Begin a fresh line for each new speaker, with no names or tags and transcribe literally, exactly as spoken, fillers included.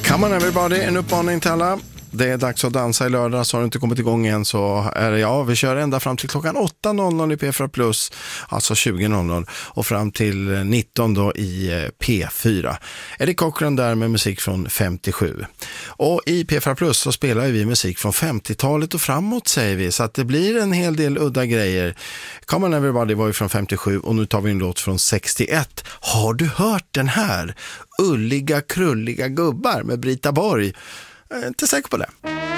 Come on everybody, en uppmaning till alla. Det är dags att dansa i lördag, så har du inte kommit igång än så är det ja, vi kör ända fram till klockan åtta noll noll i P fyra plus, alltså tjugo noll noll och fram till nitton då i P fyra. Erik Cochran där med musik från femtiosju. Och i P fyra plus så spelar vi musik från femtiotalet och framåt säger vi, så att det blir en hel del udda grejer. Come on everybody var ju från femtiosju och nu tar vi en låt från sextioett. Har du hört den här? Ulliga krulliga gubbar med Brita Borg. Jag är inte säker på det.